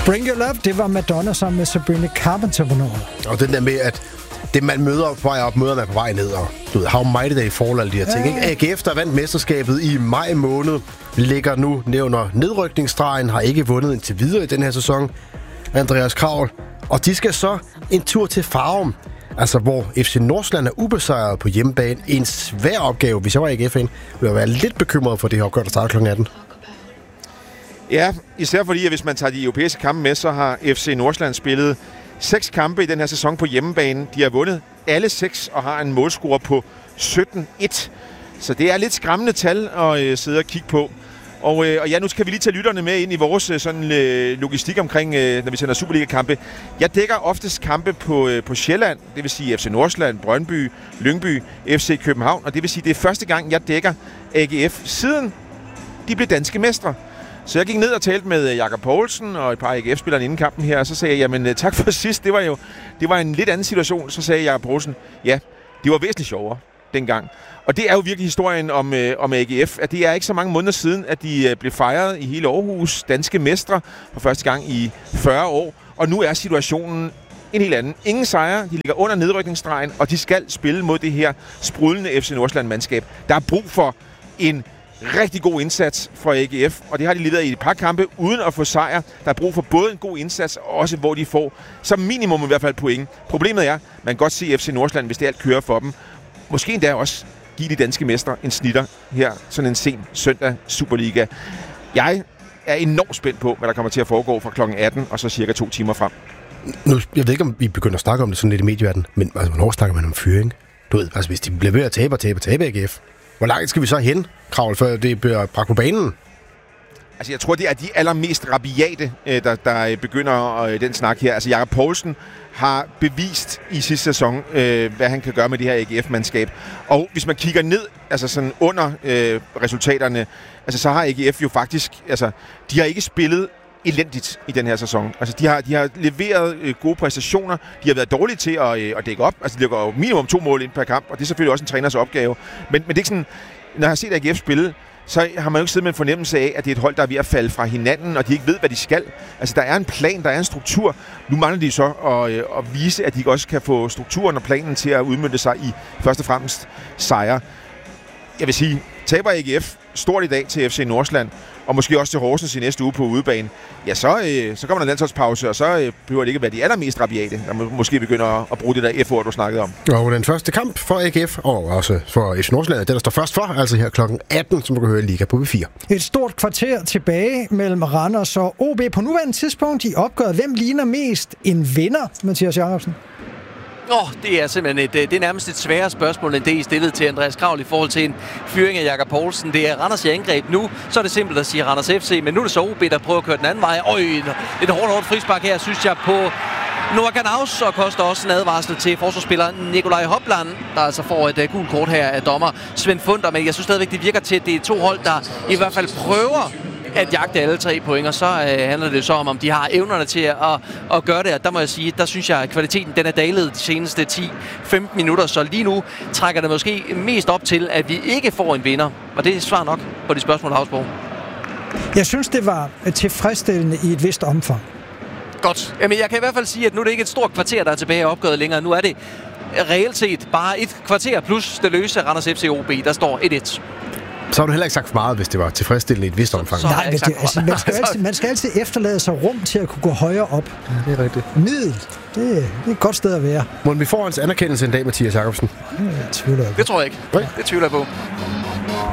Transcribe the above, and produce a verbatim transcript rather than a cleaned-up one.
Bring Your Love, det var Madonna sammen med Sabrina Carpenter på nummeret. Og den der med, at det man møder på vej op, møder man på vej ned, og du ved, how mighty they fall, alle de her ting. Ja. A G F, der vandt mesterskabet i maj måned, ligger nu nævner nedrykningsstregen, har ikke vundet indtil videre i den her sæson. Andreas Kraul. Og de skal så en tur til Farum, altså hvor F C Nordsjælland er ubesejret på hjemmebane. En svær opgave, hvis jeg var A G F'en, ville jeg være lidt bekymret for det her opgør, der starter klokken atten. Ja, især fordi, at hvis man tager de europæiske kampe med, så har F C Nordsjælland spillet seks kampe i den her sæson på hjemmebane. De har vundet alle seks og har en målscore på sytten et. Så det er lidt skræmmende tal at øh, sidde og kigge på. Og, øh, og ja, nu skal vi lige tage lytterne med ind i vores øh, sådan, øh, logistik omkring, øh, når vi sender Superliga-kampe. Jeg dækker oftest kampe på, øh, på Sjælland, det vil sige F C Nordsjælland, Brøndby, Lyngby, F C København. Og det vil sige, det er første gang, jeg dækker A G F, siden de blev danske mestre. Så jeg gik ned og talte med Jakob Poulsen og et par A G F-spillere inden kampen her, og så sagde jeg, jamen tak for sidst, det var jo det var en lidt anden situation. Så sagde Jakob Poulsen, ja, det var væsentligt sjovere dengang. Og det er jo virkelig historien om, øh, om A G F, at det er ikke så mange måneder siden, at de øh, blev fejret i hele Aarhus, danske mestre, for første gang i fyrre år. Og nu er situationen en helt anden. Ingen sejre, de ligger under nedrykningsstregen, og de skal spille mod det her sprudlende F C Nordsjælland-mandskab. Der er brug for en rigtig god indsats for A G F, og det har de leveret i et par kampe uden at få sejr. Der er brug for både en god indsats, og også hvor de får som minimum i hvert fald point. Problemet er, man kan godt se F C Nordsjælland, hvis det alt kører for dem. Måske endda også give de danske mestre en snitter her, sådan en sen søndag Superliga. Jeg er enormt spændt på, hvad der kommer til at foregå fra klokken atten, og så cirka to timer frem. Nu, jeg ved ikke, om vi begynder at snakke om det sådan lidt i medieverdenen, men altså, hvornår snakker man om fyring? Du ved, altså hvis de bliver ved at tabe og tabe og tabe A G F, hvor langt skal vi så hen, Kraul, før det bliver bragt på banen? Altså, jeg tror, det er de allermest rabiate, der, der begynder øh, den snak her. Altså, Jakob Poulsen har bevist i sidste sæson, øh, hvad han kan gøre med det her A G F-mandskab. Og hvis man kigger ned, altså sådan under øh, resultaterne, altså så har A G F jo faktisk, altså, de har ikke spillet elendigt i den her sæson. Altså, de har, de har leveret øh, gode præstationer. De har været dårlige til at, øh, at dække op. Altså, de går jo minimum to mål ind per kamp, og det er selvfølgelig også en træners opgave. Men, men det er ikke sådan, når jeg har set A G F spille, så har man jo ikke siddet med en fornemmelse af, at det er et hold, der er ved at falde fra hinanden, og de ikke ved, hvad de skal. Altså, der er en plan, der er en struktur. Nu mangler de så at, øh, at vise, at de også kan få strukturen og planen til at udmønte sig i først og fremmest sejre. Jeg vil sige, taber A G F stort i dag til F C Nordsjælland, og måske også til Horsens i næste uge på udebane, ja, så, øh, så kommer der en landsholdspause, og så øh, behøver det ikke være de allermest rabiate, der må, måske begynder at bruge det der F-ord, du snakkede om. Og den første kamp for A G F, og også for F C Nordsjælland, den der står først for, altså her klokken atten, som du kan høre i Liga på B fire. Et stort kvarter tilbage mellem Randers og O B. På nuværende tidspunkt i opgøret, hvem ligner mest en vinder, Mathias Jacobsen? Åh, oh, det er simpelthen et, det er nærmest et sværere spørgsmål, end det I stillede til Andreas Kraul i forhold til en fyring af Jakob Poulsen. Det er Randers i angreb nu, så er det simpelt at sige Randers F C, men nu er det så O B, der prøver at køre den anden vej. Øj, et hårdt, hårdt frispark her, synes jeg, på Noah Ganaus, og koster også en advarsel til forsvarsspilleren Nikolaj Hopland, der altså får et uh, gult kort her af dommer Svend Funder, men jeg synes stadigvæk, det virker til, at det er to hold, der i hvert fald prøver at jagte alle tre point, og så øh, handler det så om, om de har evnerne til at, at, at gøre det. Og der må jeg sige, der synes jeg, at kvaliteten den er dalet de seneste ti femten minutter, så lige nu trækker det måske mest op til, at vi ikke får en vinder. Og det er svar nok på de spørgsmål, Havsborg. Jeg synes, det var tilfredsstillende i et vist omfang. Godt. Jamen, jeg kan i hvert fald sige, at nu er det ikke et stort kvarter, der er tilbage i opgøret længere. Nu er det reelt set bare et kvarter plus det løse Randers F C O B, der står et et. Så har du heller ikke sagt for meget, hvis det var tilfredsstillende i et vist omfang. Nej, det, altså, man, skal altid, man skal altid efterlade sig rum til at kunne gå højere op. Ja, det er rigtigt. Middel, det, det er et godt sted at være. Må vi få hans anerkendelse en dag, Mathias Jacobsen? Det tvivler jeg på. Det tror jeg ikke. Det tvivler jeg på.